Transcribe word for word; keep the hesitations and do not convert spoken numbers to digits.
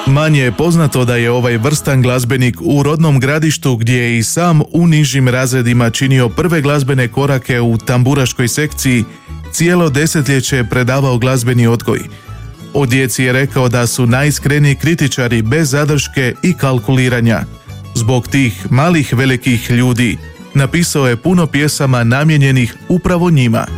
Manje je poznato da je ovaj vrstan glazbenik u rodnom gradištu, gdje je i sam u nižim razredima činio prve glazbene korake u tamburaškoj sekciji, cijelo desetljeće predavao glazbeni odgoj. O djeci je rekao da su najiskreniji kritičari bez zadrške i kalkuliranja. Zbog tih malih velikih ljudi napisao je puno pjesama namijenjenih upravo njima.